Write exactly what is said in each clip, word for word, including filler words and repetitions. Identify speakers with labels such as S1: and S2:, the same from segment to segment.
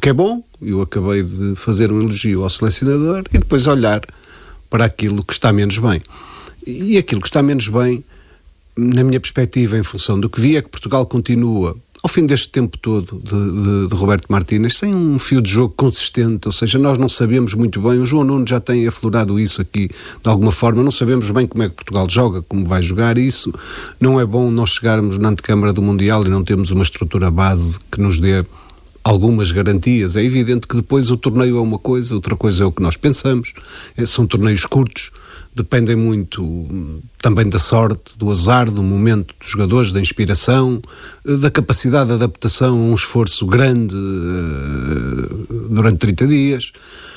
S1: que é bom, eu acabei de fazer um elogio ao selecionador, e depois olhar para aquilo que está menos bem. E aquilo que está menos bem, na minha perspectiva, em função do que vi, é que Portugal continua, ao fim deste tempo todo de, de, de Roberto Martínez, sem um fio de jogo consistente, ou seja, nós não sabemos muito bem, o João Nuno já tem aflorado isso aqui de alguma forma, não sabemos bem como é que Portugal joga, como vai jogar isso, não é bom nós chegarmos na antecâmara do Mundial e não termos uma estrutura base que nos dê algumas garantias. É evidente que depois o torneio é uma coisa, outra coisa é o que nós pensamos, são torneios curtos, dependem muito também da sorte, do azar, do momento dos jogadores, da inspiração, da capacidade de adaptação a um esforço grande uh, durante trinta dias.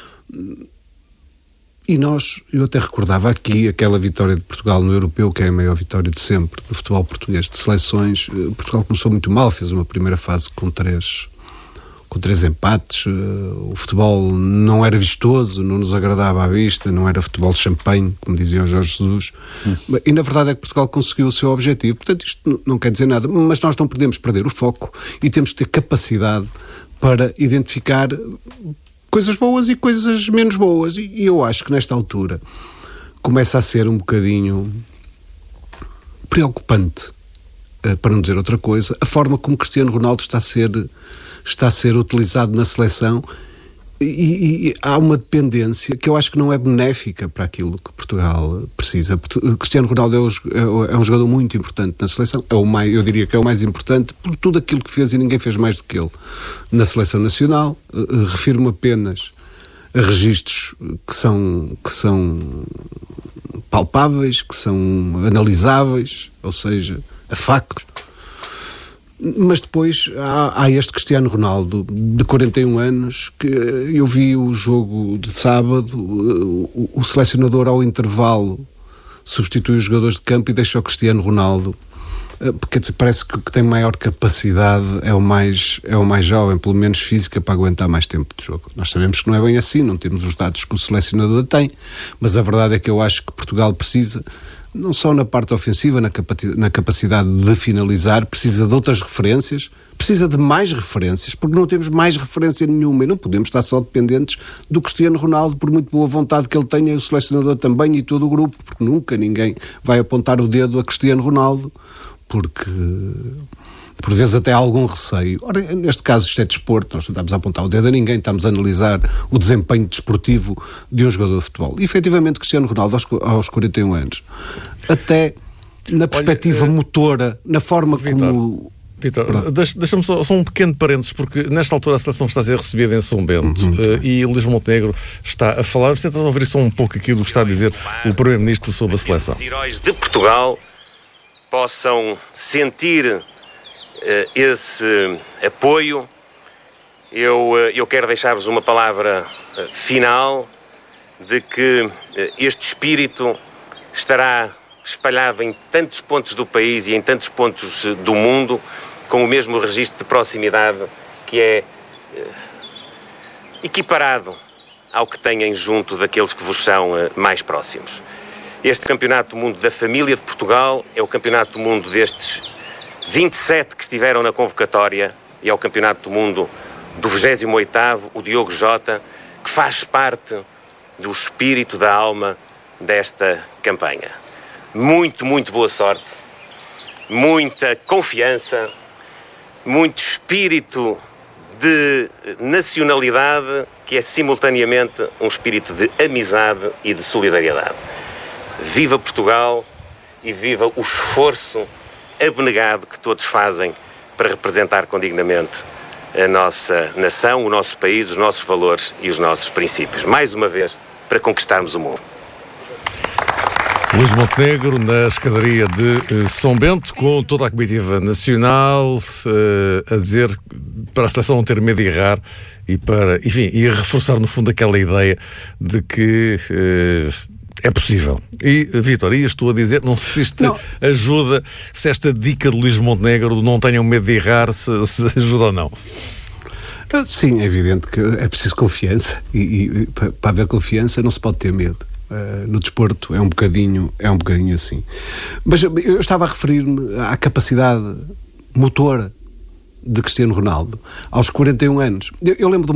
S1: E nós, eu até recordava aqui aquela vitória de Portugal no Europeu, que é a maior vitória de sempre do futebol português de seleções. Portugal começou muito mal, fez uma primeira fase com três... com três empates, o futebol não era vistoso, não nos agradava à vista, não era futebol de champanhe, como dizia o Jorge Jesus, hum. e na verdade é que Portugal conseguiu o seu objetivo. Portanto, isto não quer dizer nada, mas nós não podemos perder o foco e temos que ter capacidade para identificar coisas boas e coisas menos boas, e eu acho que nesta altura começa a ser um bocadinho preocupante, para não dizer outra coisa, a forma como Cristiano Ronaldo está a ser está a ser utilizado na seleção, e, e, e há uma dependência que eu acho que não é benéfica para aquilo que Portugal precisa. Cristiano Ronaldo é, o, é um jogador muito importante na seleção, é o mais, eu diria que é o mais importante por tudo aquilo que fez, e ninguém fez mais do que ele na seleção nacional. Uh, refiro-me apenas a registros que são, que são palpáveis, que são analisáveis, ou seja, a factos. Mas depois há, há este Cristiano Ronaldo de quarenta e um anos, que eu vi o jogo de sábado, o, o selecionador ao intervalo substitui os jogadores de campo e deixa o Cristiano Ronaldo, porque parece que o que tem maior capacidade é o mais, é o mais jovem, pelo menos física, para aguentar mais tempo de jogo. Nós sabemos que não é bem assim, não temos os dados que o selecionador tem, mas a verdade é que eu acho que Portugal precisa, não só na parte ofensiva, na, capaci- na capacidade de finalizar, precisa de outras referências, precisa de mais referências, porque não temos mais referência nenhuma e não podemos estar só dependentes do Cristiano Ronaldo, por muito boa vontade que ele tenha, e o selecionador também e todo o grupo, porque nunca ninguém vai apontar o dedo a Cristiano Ronaldo, porque por vezes até há algum receio. Ora, neste caso isto é desporto, nós não estamos a apontar o dedo a ninguém, estamos a analisar o desempenho desportivo de um jogador de futebol. E efetivamente Cristiano Ronaldo aos, aos quarenta e um anos, até na perspectiva Olha, motora, na forma
S2: Vitor,
S1: como...
S2: Vitor, deixa-me só, só um pequeno parênteses, porque nesta altura a seleção está a ser recebida em São Bento, uhum. uh, e o Luís Montenegro está a falar. Você está a ouvir só um pouco aquilo que está a dizer o Primeiro-Ministro sobre a seleção.
S3: Os heróis de Portugal possam sentir Uh, esse uh, apoio. Eu, uh, eu quero deixar-vos uma palavra uh, final de que uh, este espírito estará espalhado em tantos pontos do país e em tantos pontos uh, do mundo, com o mesmo registro de proximidade que é uh, equiparado ao que têm junto daqueles que vos são uh, mais próximos. Este Campeonato do Mundo da Família de Portugal é o Campeonato do Mundo destes vinte e sete que estiveram na convocatória, e ao Campeonato do Mundo do vigésimo oitavo, o Diogo Jota, que faz parte do espírito, da alma desta campanha. Muito, muito boa sorte, muita confiança, muito espírito de nacionalidade, que é simultaneamente um espírito de amizade e de solidariedade. Viva Portugal e viva o esforço abnegado que todos fazem para representar condignamente a nossa nação, o nosso país, os nossos valores e os nossos princípios. Mais uma vez, para conquistarmos o mundo.
S2: Luís Montenegro, na escadaria de uh, São Bento, com toda a comitiva nacional, uh, a dizer para a seleção não ter medo de errar e para, enfim, e a reforçar no fundo aquela ideia de que... Uh, é possível. E, Vítor, e estou a dizer, não sei se isto não. ajuda, se esta dica de Luís Montenegro de não tenham medo de errar, se, se ajuda ou não.
S1: Sim, é evidente que é preciso confiança, e, e para haver confiança não se pode ter medo. Uh, no desporto é um bocadinho, é um bocadinho assim. Mas eu estava a referir-me à capacidade motora de Cristiano Ronaldo aos quarenta e um anos. Eu, eu lembro de